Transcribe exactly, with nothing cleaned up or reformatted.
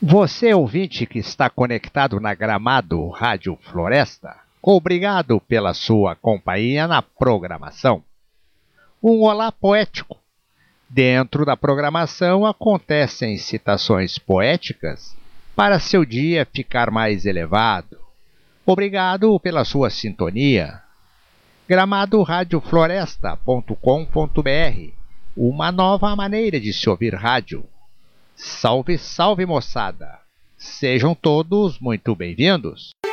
Você, ouvinte que está conectado na Gramado Rádio Floresta, obrigado pela sua companhia na programação. Um olá poético. Dentro da programação acontecem citações poéticas para seu dia ficar mais elevado. Obrigado pela sua sintonia. gramado rádio floresta ponto com ponto br, uma nova maneira de se ouvir rádio. Salve, salve, moçada! Sejam todos muito bem-vindos!